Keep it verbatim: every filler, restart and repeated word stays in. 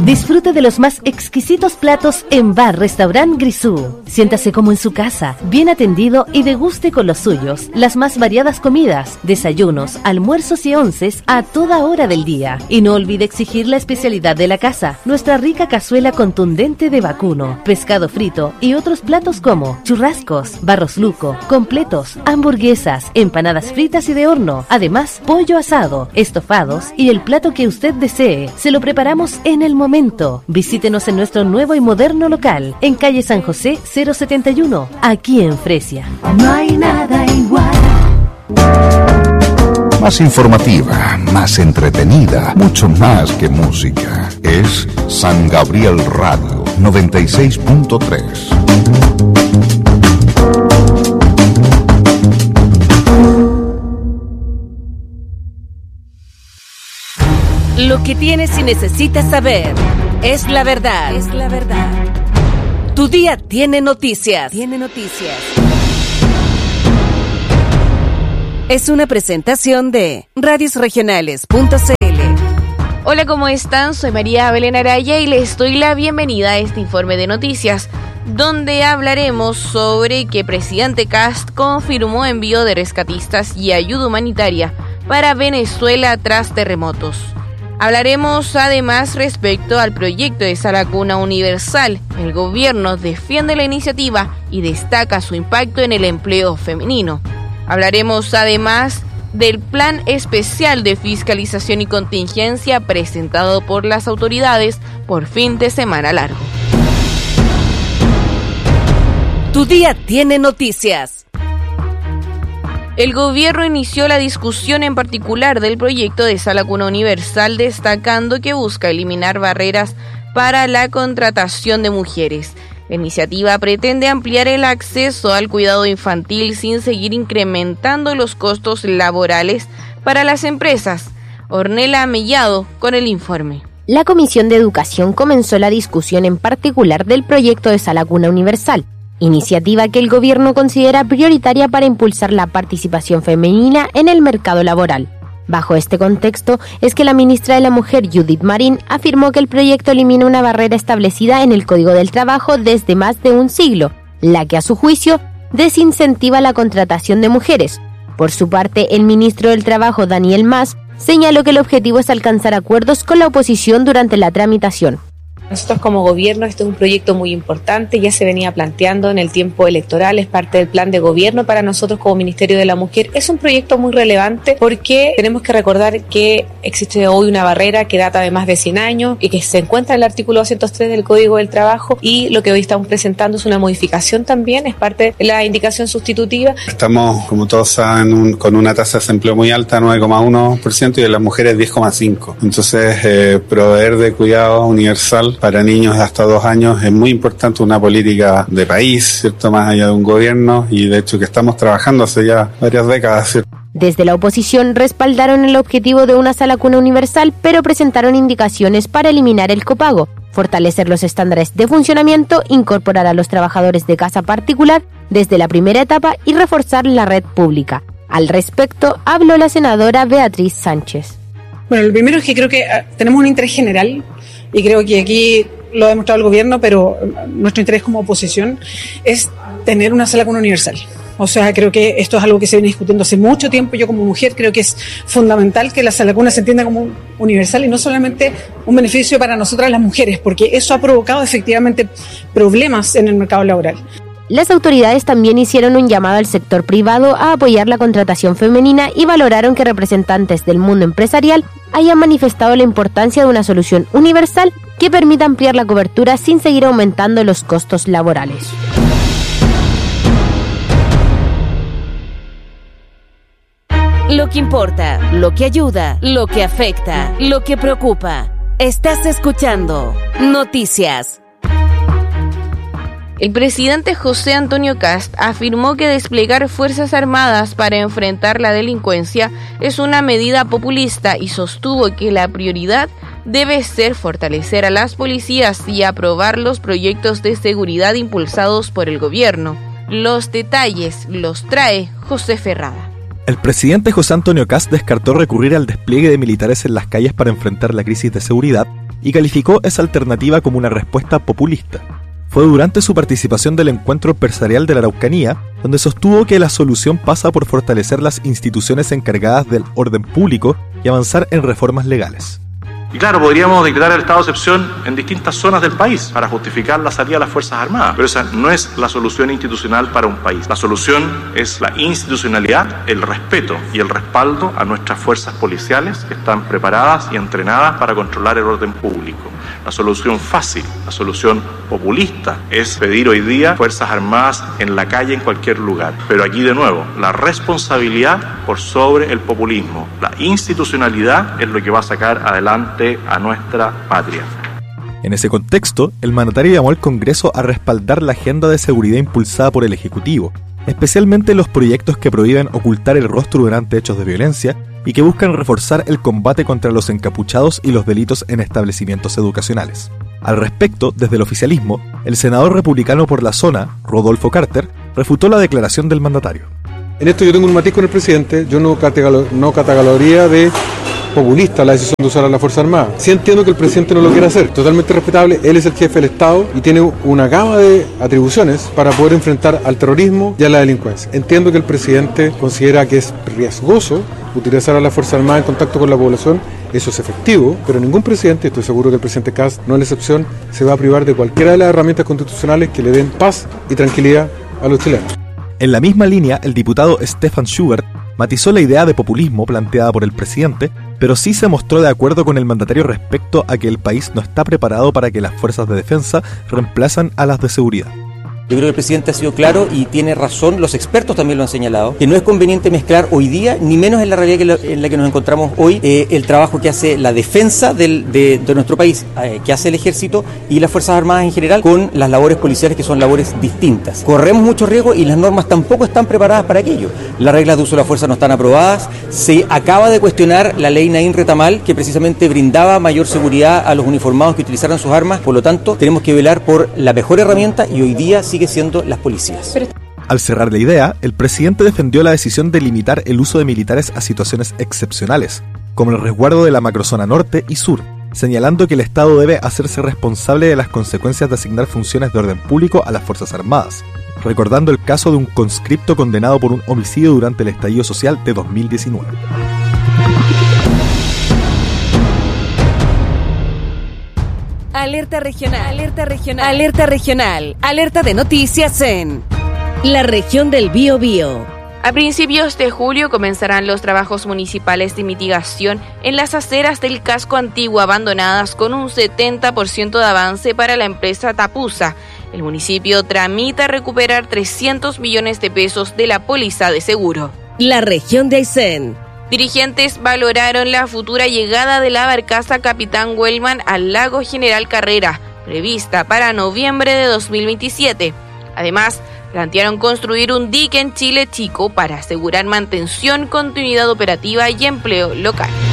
Disfrute de los más exquisitos platos en Bar Restaurant Grisú. Siéntase como en su casa, bien atendido y deguste con los suyos las más variadas comidas, desayunos, almuerzos y onces a toda hora del día. Y no olvide exigir la especialidad de la casa, nuestra rica cazuela contundente de vacuno, pescado frito y otros platos como churrascos, barros luco, completos, hamburguesas, empanadas fritas y de horno. Además, pollo asado, estofados y el plato que usted desee. Se lo preparamos en el momento. Visítenos en nuestro nuevo y moderno local, en calle San José cero setenta y uno, aquí en Fresia. No hay nada igual. Más informativa, más entretenida, mucho más que música. Es San Gabriel Radio noventa y seis punto tres. Lo que tienes y necesitas saber es la verdad. Es la verdad. Tu día tiene noticias. Tiene noticias. Es una presentación de radios regionales punto c l. Hola, ¿cómo están? Soy María Belén Araya y les doy la bienvenida a este informe de noticias, donde hablaremos sobre que presidente Kast confirmó envío de rescatistas y ayuda humanitaria para Venezuela tras terremotos. Hablaremos además respecto al proyecto de Sala Cuna Universal. El gobierno defiende la iniciativa y destaca su impacto en el empleo femenino. Hablaremos además del plan especial de fiscalización y contingencia presentado por las autoridades por fin de semana largo. Tu día tiene noticias. El gobierno inició la discusión en particular del proyecto de Sala Cuna Universal, destacando que busca eliminar barreras para la contratación de mujeres. La iniciativa pretende ampliar el acceso al cuidado infantil sin seguir incrementando los costos laborales para las empresas. Ornella Mellado con el informe. La Comisión de Educación comenzó la discusión en particular del proyecto de Sala Cuna Universal, iniciativa que el gobierno considera prioritaria para impulsar la participación femenina en el mercado laboral. Bajo este contexto es que la ministra de la Mujer, Judith Marín, afirmó que el proyecto elimina una barrera establecida en el Código del Trabajo desde más de un siglo, la que a su juicio desincentiva la contratación de mujeres. Por su parte, el ministro del Trabajo, Daniel Mas, señaló que el objetivo es alcanzar acuerdos con la oposición durante la tramitación. Nosotros como gobierno, este es un proyecto muy importante, ya se venía planteando en el tiempo electoral, es parte del plan de gobierno para nosotros como Ministerio de la Mujer. Es un proyecto muy relevante porque tenemos que recordar que existe hoy una barrera que data de más de cien años y que se encuentra en el artículo doscientos tres del Código del Trabajo, y lo que hoy estamos presentando es una modificación también, es parte de la indicación sustitutiva. Estamos, como todos saben, un, con una tasa de desempleo muy alta, nueve coma uno por ciento, y de las mujeres diez coma cinco por ciento. Entonces, eh, proveer de cuidado universal para niños de hasta dos años es muy importante, una política de país, ¿cierto?, más allá de un gobierno, y de hecho que estamos trabajando hace ya varias décadas, ¿cierto? Desde la oposición respaldaron el objetivo de una Sala Cuna Universal, pero presentaron indicaciones para eliminar el copago, fortalecer los estándares de funcionamiento, incorporar a los trabajadores de casa particular desde la primera etapa y reforzar la red pública. Al respecto, habló la senadora Beatriz Sánchez. Bueno, lo primero es que creo que tenemos un interés general, y creo que aquí lo ha demostrado el gobierno, pero nuestro interés como oposición es tener una Sala Cuna Universal. O sea, creo que esto es algo que se viene discutiendo hace mucho tiempo. Yo como mujer creo que es fundamental que la Sala Cuna se entienda como universal y no solamente un beneficio para nosotras las mujeres, porque eso ha provocado efectivamente problemas en el mercado laboral. Las autoridades también hicieron un llamado al sector privado a apoyar la contratación femenina y valoraron que representantes del mundo empresarial hayan manifestado la importancia de una solución universal que permita ampliar la cobertura sin seguir aumentando los costos laborales. Lo que importa, lo que ayuda, lo que afecta, lo que preocupa. Estás escuchando Noticias. El presidente José Antonio Kast afirmó que desplegar fuerzas armadas para enfrentar la delincuencia es una medida populista y sostuvo que la prioridad debe ser fortalecer a las policías y aprobar los proyectos de seguridad impulsados por el gobierno. Los detalles los trae José Ferrada. El presidente José Antonio Kast descartó recurrir al despliegue de militares en las calles para enfrentar la crisis de seguridad y calificó esa alternativa como una respuesta populista. Fue durante su participación del Encuentro Empresarial de la Araucanía, donde sostuvo que la solución pasa por fortalecer las instituciones encargadas del orden público y avanzar en reformas legales. Y claro, podríamos decretar el estado de excepción en distintas zonas del país para justificar la salida de las Fuerzas Armadas, pero esa no es la solución institucional para un país. La solución es la institucionalidad, el respeto y el respaldo a nuestras fuerzas policiales que están preparadas y entrenadas para controlar el orden público. La solución fácil, la solución populista es pedir hoy día Fuerzas Armadas en la calle en cualquier lugar. Pero aquí de nuevo, la responsabilidad por sobre el populismo. La institucionalidad es lo que va a sacar adelante a nuestra patria. En ese contexto, el mandatario llamó al Congreso a respaldar la agenda de seguridad impulsada por el Ejecutivo, especialmente los proyectos que prohíben ocultar el rostro durante hechos de violencia y que buscan reforzar el combate contra los encapuchados y los delitos en establecimientos educacionales. Al respecto, desde el oficialismo, el senador republicano por la zona, Rodolfo Carter, refutó la declaración del mandatario. En esto yo tengo un matiz con el presidente, yo no, categalo- no catalogaría de populista la decisión de usar a la Fuerza Armada. Sí entiendo que el presidente no lo quiera hacer, totalmente respetable, él es el jefe del Estado y tiene una gama de atribuciones para poder enfrentar al terrorismo y a la delincuencia. Entiendo que el presidente considera que es riesgoso utilizar a la Fuerza Armada en contacto con la población, eso es efectivo, pero ningún presidente, estoy seguro que el presidente Kast no es la excepción, se va a privar de cualquiera de las herramientas constitucionales que le den paz y tranquilidad a los chilenos. En la misma línea, el diputado Stefan Schubert matizó la idea de populismo planteada por el presidente, pero sí se mostró de acuerdo con el mandatario respecto a que el país no está preparado para que las fuerzas de defensa reemplazan a las de seguridad. Yo creo que el presidente ha sido claro y tiene razón, los expertos también lo han señalado, que no es conveniente mezclar hoy día, ni menos en la realidad que lo, en la que nos encontramos hoy, eh, el trabajo que hace la defensa del, de, de nuestro país, eh, que hace el ejército y las Fuerzas Armadas en general, con las labores policiales que son labores distintas. Corremos mucho riesgo y las normas tampoco están preparadas para aquello. Las reglas de uso de la fuerza no están aprobadas, se acaba de cuestionar la ley Naín Retamal, que precisamente brindaba mayor seguridad a los uniformados que utilizaran sus armas, por lo tanto tenemos que velar por la mejor herramienta y hoy día sigue siendo las policías. Al cerrar la idea, el presidente defendió la decisión de limitar el uso de militares a situaciones excepcionales, como el resguardo de la macrozona norte y sur, señalando que el Estado debe hacerse responsable de las consecuencias de asignar funciones de orden público a las Fuerzas Armadas, recordando el caso de un conscripto condenado por un homicidio durante el estallido social de dos mil diecinueve. Alerta regional, alerta regional, alerta regional, alerta de noticias en la región del Biobío. A principios de julio comenzarán los trabajos municipales de mitigación en las aceras del casco antiguo abandonadas con un setenta por ciento de avance para la empresa Tapusa. El municipio tramita recuperar trescientos millones de pesos de la póliza de seguro. La región de Aysén. Dirigentes valoraron la futura llegada de la barcaza Capitán Wellman al lago General Carrera, prevista para noviembre de dos mil veintisiete. Además, plantearon construir un dique en Chile Chico para asegurar mantención, continuidad operativa y empleo local.